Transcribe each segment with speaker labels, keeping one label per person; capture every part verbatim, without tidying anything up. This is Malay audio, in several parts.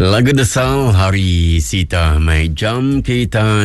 Speaker 1: Lagu Desal hari Sita Mai jam kita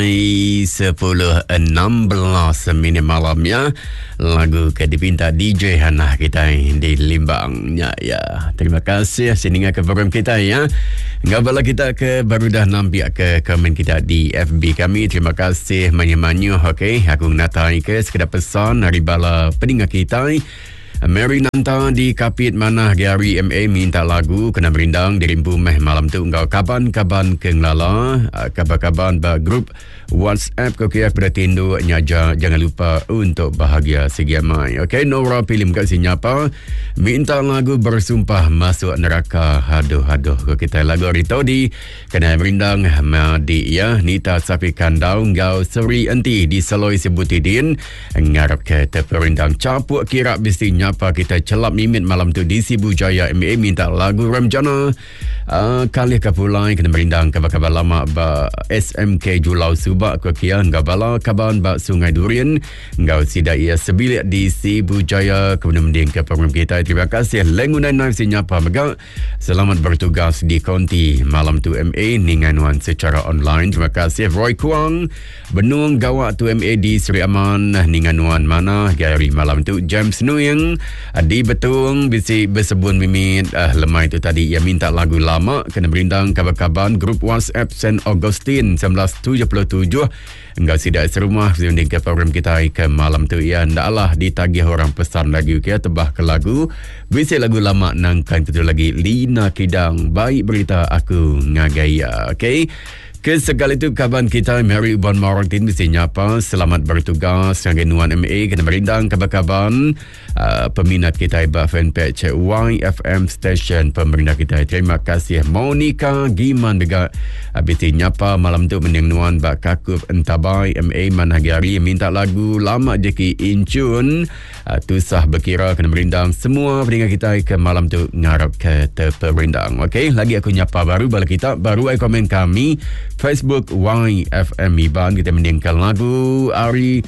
Speaker 1: sepuluh enam belas minit malam ya. Lagu ke dipinta D J Hannah kita di Limbang ya, ya. Terima kasih sehingga ke program kita ya. Ngabala kita ke baru dah nampak ke komen kita di F B kami. Terima kasih manyu-manyu. Okey, aku natai ke sekedar pesan hari bala pendengar kita. Mary Nanta di Kapit Manah Gary M A minta lagu kena berindang di rimpu meh malam tu engkau kaban-kaban kenglala kaban-kaban ba grup WhatsApp kau kira pada tindu nyaja jangan lupa untuk bahagia segiamai. Okey, Nora pilih kat siapa minta lagu bersumpah masuk neraka. Aduh aduh kau kita lagu hari tadi kena berindang Madi ya Nita Sapi Kandau engkau Seri Enti di Seloi Sebutidin ngarap ke terperindang capuk kira bestinya apa kita celap mimit malam tu di Sibu Jaya M A minta lagu Ramjana uh, kali kapulai kena berindang kabar-kabar lama ba S M K Julau Subak ko kia ngau bala kaban ba Sungai Durian ngau sida ia sebilik di Sibu Jaya kemudian mending ke program kita. Terima kasih lengunan knife sinyapa mega selamat bertugas di konti malam tu M A ninganuan secara online. Terima kasih Roy Kuang Benung Gawak tu M A di Seri Aman ninganuan mana Gary malam tu James Nuyang di Betung bisi bersebun mimit uh, lemai itu tadi ia minta lagu lama kena berindang kabar-kabar grup WhatsApp Saint Augustine seribu sembilan ratus tujuh puluh tujuh enggak sidak serumah sehingga ke program kita ke malam tu ia ndaklah ditagih orang pesan lagi ke tebah ke lagu bisi lagu lama nangkan itu lagi Lina Kidang baik berita aku ngagaya. okey, ke segala itu kaban kita Mary Uban Martin mesti nyapa selamat bertugas sebagai nuan M A kena berindang kabar-kabar uh, peminat kita iba fanpage Y F M station pemerintah kita. Terima kasih Monica Giman juga abiti nyapa malam tu mending nuan bak kakup entabai M A Managari minta lagu lama jeki incun uh, tusah berkira kena berindang semua pendengar kita ke malam tu ngarap ke terperindang. okey, lagi aku nyapa baru bala kita baru ai komen kami Facebook Y F M Iban kita mendengarkan lagu Ari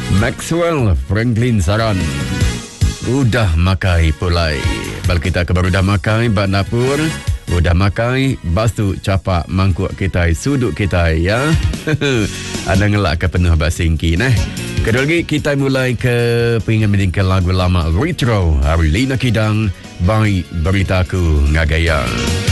Speaker 1: Maxwell Franklin Saran udah makai pulai bal kita ke baru dah makai bak dapur udah makai basu capak mangkuk kita suduk kita ya. Ada ngelak ke penuh basingki nah. Kedua lagi kita mulai ke pengen mendengarkan lagu lama retro Ari Lina Kidang baik beritaku ngagaya.